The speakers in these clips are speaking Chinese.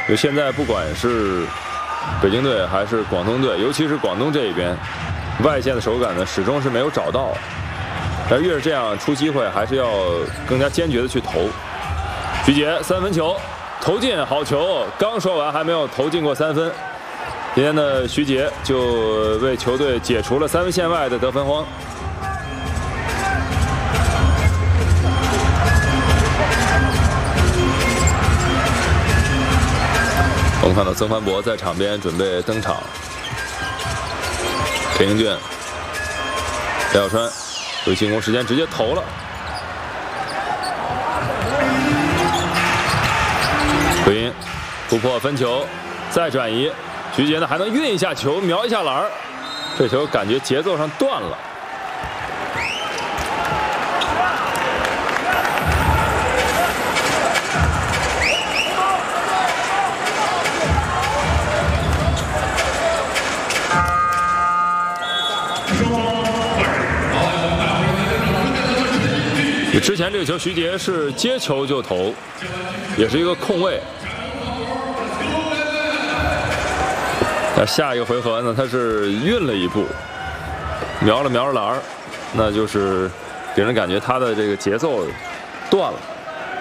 因为现在不管是北京队还是广东队，尤其是广东这一边，外线的手感呢始终是没有找到。但越是这样，出机会还是要更加坚决的去投。徐杰三分球投进，好球！刚说完还没有投进过3分。今天的徐杰就为球队解除了3分线外的得分荒。我们看到曾凡博在场边准备登场。田英俊、廖小川有进攻时间，直接投了。回音突破分球，再转移，徐杰呢还能运一下球，瞄一下篮儿，这球感觉节奏上断了。之前这个球，徐杰是接球就投，也是一个空位。那下一个回合呢，他是运了一步，瞄了篮儿，那就是给人感觉他的这个节奏断了。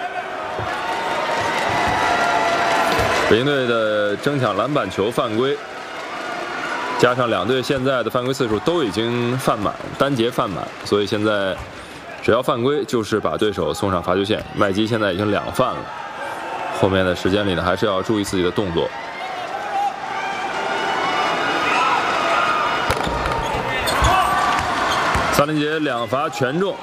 北京队的争抢篮板球犯规，加上两队现在的犯规次数都已经犯满，单节犯满，所以现在只要犯规就是把对手送上罚球线。麦基现在已经2犯了，后面的时间里呢还是要注意自己的动作。萨林杰2罚全中。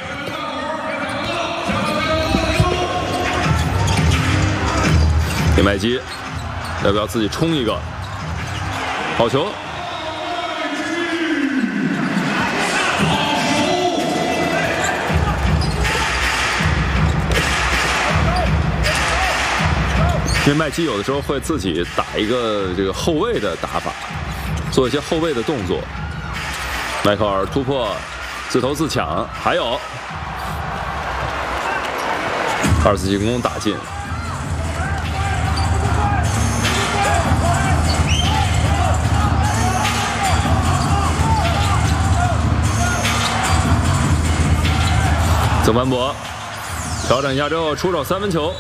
给麦基，要不要自己冲一个？好球！因为麦基有的时候会自己打一个这个后卫的打法，做一些后卫的动作。迈克尔突破，自投自抢，还有2次进攻打进。曾凡博调整一下之后出手3分球。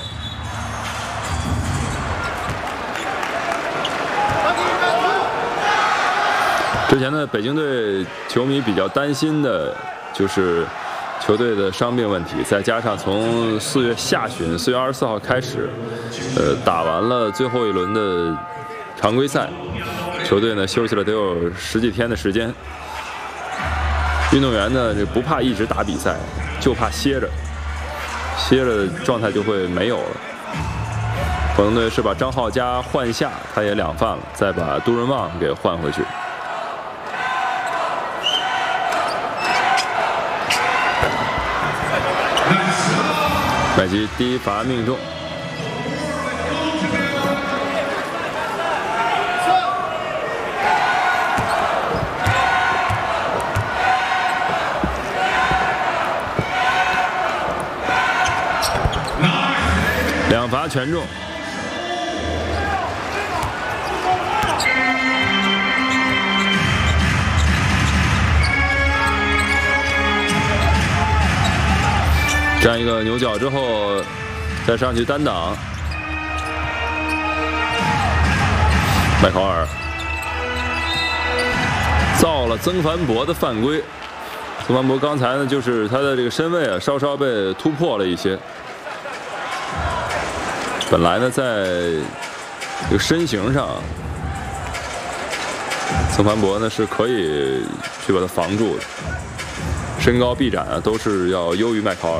之前的北京队球迷比较担心的就是球队的伤病问题，再加上从4月下旬4月24号开始，打完了最后一轮的常规赛，球队呢休息了得有10几天的时间。运动员呢就不怕一直打比赛，就怕歇着状态就会没有了。广东队是把张浩佳换下，他也2犯了，再把杜润旺给换回去。麦基第1罚命中。2罚全中。这样一个牛角之后，再上去单挡，麦考尔造了曾凡博的犯规。曾凡博刚才呢，就是他的这个身位啊，稍稍被突破了一些。本来呢，在这个身形上，曾凡博呢是可以去把他防住的，身高臂展啊都是要优于麦考尔。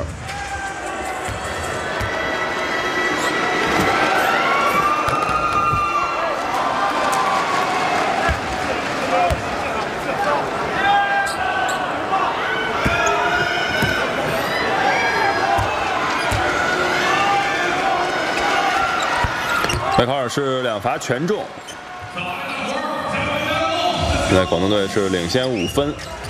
麦考尔是2罚全中，现在广东队是领先5分。